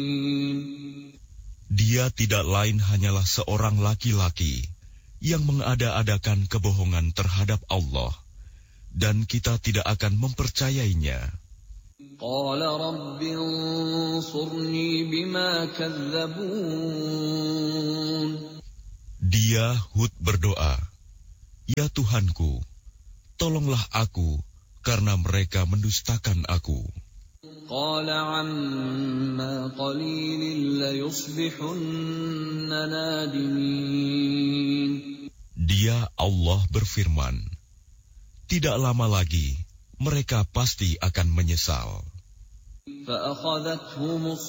Dia tidak lain hanyalah seorang laki-laki yang mengada-adakan kebohongan terhadap Allah, dan kita tidak akan mempercayainya. قال رب انصرني بما كذبون. Dia Hud berdoa, "Ya Tuhanku, tolonglah aku karena mereka mendustakan aku." قال عما قليل ليصبحن نادمين. Dia Allah berfirman, "Tidak lama lagi mereka pasti akan menyesal." فأخذتهم